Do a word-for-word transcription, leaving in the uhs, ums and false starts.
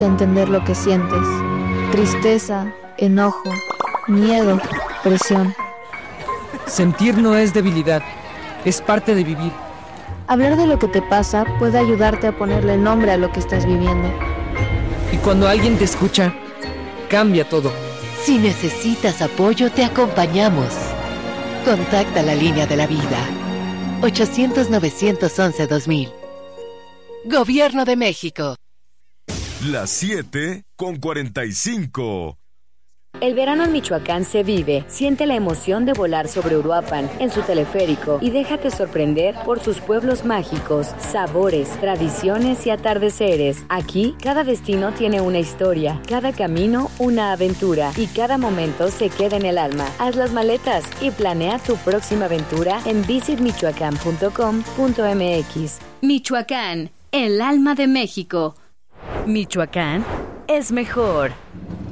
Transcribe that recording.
Entender lo que sientes. Tristeza, enojo, miedo, presión. Sentir no es debilidad, es parte de vivir. Hablar de lo que te pasa puede ayudarte a ponerle nombre a lo que estás viviendo. Y cuando alguien te escucha, cambia todo. Si necesitas apoyo, te acompañamos. Contacta la línea de la vida. ochocientos, novecientos once, dos mil. Gobierno de México. Las siete con cuarenta y cinco. El verano en Michoacán se vive. Siente la emoción de volar sobre Uruapan en su teleférico y déjate sorprender por sus pueblos mágicos, sabores, tradiciones y atardeceres. Aquí, cada destino tiene una historia, cada camino una aventura y cada momento se queda en el alma. Haz las maletas y planea tu próxima aventura en visit michoacán punto com punto m x. Michoacán, el alma de México. Michoacán es mejor.